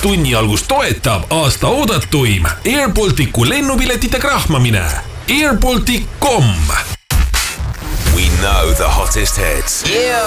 tunni algust toetab aasta oodatuim Airbalticu lennupiletite krahmamine. Airbaltic.com. We know the hottest hits. Yeah.